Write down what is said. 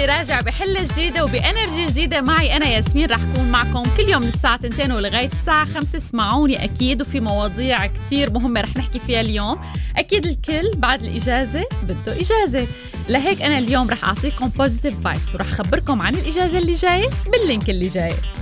بودي راجع بحلة جديدة وبإنرجي جديدة. معي أنا ياسمين، رح كون معكم كل يوم من الساعة 2 ولغاية الساعة 5. اسمعوني أكيد، وفي مواضيع كتير مهمة رح نحكي فيها اليوم. أكيد الكل بعد الإجازة بده إجازة، لهيك أنا اليوم رح أعطيكم positive vibes ورح أخبركم عن الإجازة اللي جاية باللينك اللي جاي.